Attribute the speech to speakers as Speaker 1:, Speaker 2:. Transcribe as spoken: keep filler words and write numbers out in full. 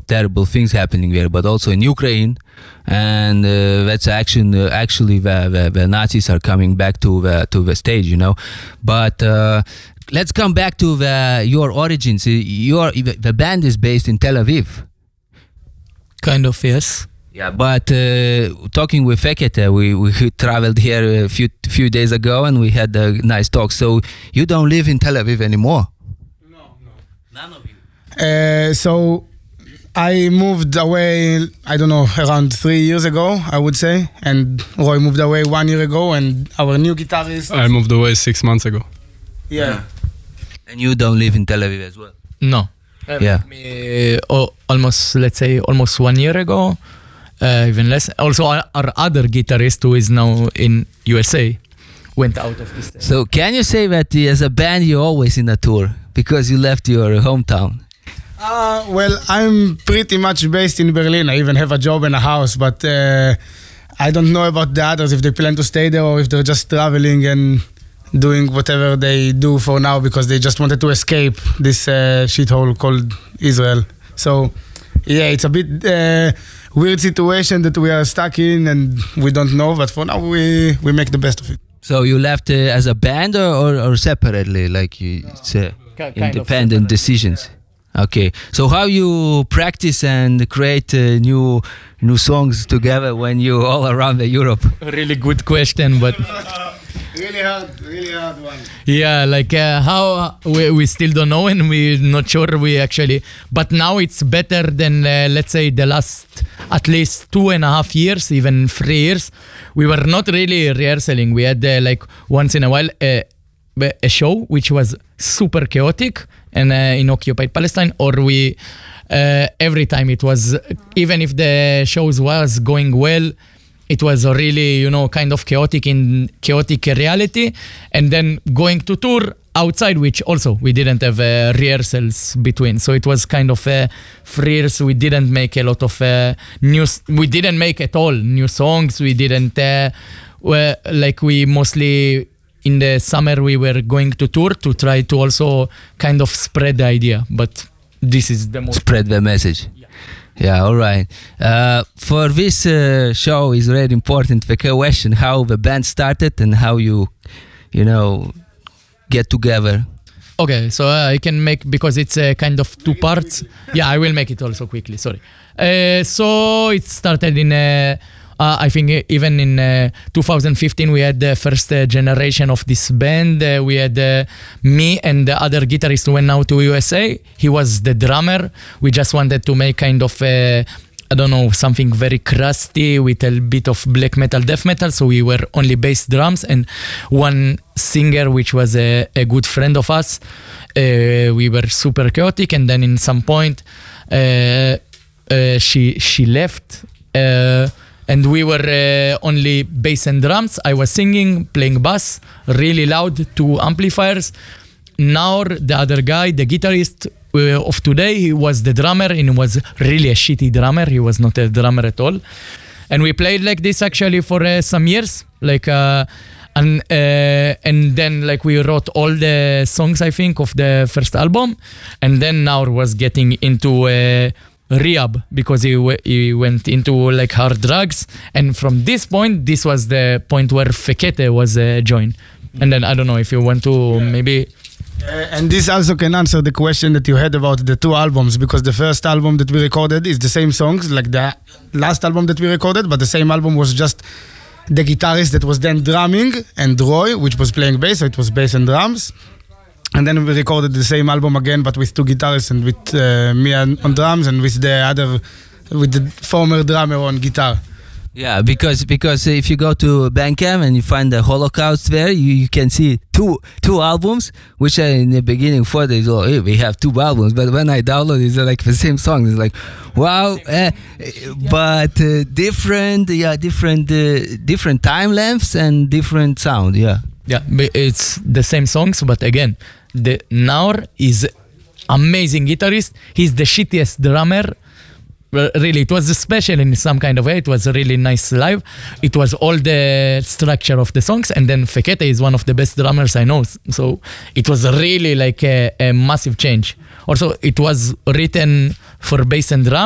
Speaker 1: terrible things happening there, but also in Ukraine, and uh, that's action. Uh, actually, the, the the Nazis are coming back to the to the stage, you know. But uh, let's come back to the your origins. Your the band is based in Tel Aviv.
Speaker 2: Kind of, yes.
Speaker 1: Yeah, but uh, talking with Fekete, we, we traveled here a few few days ago, and we had a nice talk. So you don't live in Tel Aviv anymore?
Speaker 3: No, no.
Speaker 1: None of you.
Speaker 3: Uh, so I moved away, I don't know, around three years ago, I would say. And Roy moved away one year ago, and our new guitarist...
Speaker 4: I moved away six months ago.
Speaker 3: Yeah.
Speaker 1: yeah. And you don't live in Tel Aviv as well?
Speaker 2: No.
Speaker 1: Yeah.
Speaker 2: Me, oh, almost, let's say, almost one year ago. Uh, even less. Also, our, our other guitarist, who is now in U S A, went out of this.
Speaker 1: So, can you say that uh, as a band you're always in a tour because you left your hometown?
Speaker 3: Uh, well, I'm pretty much based in Berlin. I even have a job and a house, but uh, I don't know about the others, if they plan to stay there or if they're just traveling and doing whatever they do for now because they just wanted to escape this uh, shithole called Israel. So, yeah, it's a bit... Uh, weird situation that we are stuck in and we don't know, but for now we we make the best of it.
Speaker 1: So you left uh, as a band or, or, or separately, like you, it's uh, independent decisions? Okay, so how you practice and create uh, new new songs together when you all around the Europe?
Speaker 2: A really good question, but
Speaker 3: really hard, really hard one.
Speaker 2: Yeah, like uh, how we, we still don't know and we're not sure we actually, but now it's better than uh, let's say the last at least two and a half years, even three years. We were not really rehearsing. We had uh, like once in a while uh, a show which was super chaotic and uh, in occupied Palestine, or we uh, every time it was, even if the shows was going well, it was a really, you know, kind of chaotic in chaotic reality, and then going to tour outside, which also we didn't have uh, rehearsals between, so it was kind of uh, three years. We didn't make a lot of uh, new. We didn't make at all new songs. We didn't uh, well, like we mostly. In the summer, we were going to tour to try to also kind of spread the idea, but this is the most...
Speaker 1: Spread the message. Yeah, yeah, all right. Uh, for this uh, show is very important, the question, how the band started and how you, you know, get together.
Speaker 2: Okay, so uh, I can make, because it's a uh, kind of two parts. Yeah, I will make it also quickly, sorry. Uh, so it started in... Uh, Uh, I think even in uh, two thousand fifteen we had the first uh, generation of this band. Uh, we had uh, me and the other guitarist who went now to U S A. He was the drummer. We just wanted to make kind of, uh, I don't know, something very crusty with a bit of black metal, death metal. So we were only bass drums and one singer, which was a, a good friend of us. Uh, we were super chaotic, and then in some point uh, uh, she she left. Uh, And we were uh, only bass and drums. I was singing, playing bass, really loud, two amplifiers. Now the other guy, the guitarist uh, of today, he was the drummer, and he was really a shitty drummer. He was not a drummer at all. And we played like this actually for uh, some years. Like, uh, and uh, and then like we wrote all the songs, I think, of the first album. And then Naur was getting into uh, rehab because he w- he went into like hard drugs, and from this point this was the point where Fekete was uh, joined. And then I don't know if you want to yeah. maybe
Speaker 3: uh, and this also can answer the question that you had about the two albums, because the first album that we recorded is the same songs like the last album that we recorded, but the same album was just the guitarist that was then drumming and Roy, which was playing bass, so it was bass and drums. And then we recorded the same album again, but with two guitarists and with uh, me on, on drums and with the other, with the former drummer on guitar.
Speaker 1: Yeah, because because if you go to Bandcamp and you find the Holocaust there, you, you can see two two albums, which I, in the beginning thought they oh, hey, we have two albums, but when I download it's like the same song. It's like, wow, uh, but uh, different, yeah, different uh, different time lengths and different sound, yeah.
Speaker 2: Yeah, it's the same songs, but again, the Naur is amazing guitarist. He's the shittiest drummer. Really, it was special in some kind of way. It was a really nice live. It was all the structure of the songs, and then Fekete is one of the best drummers I know. So it was really like a, a massive change. Also, it was written for bass and drum.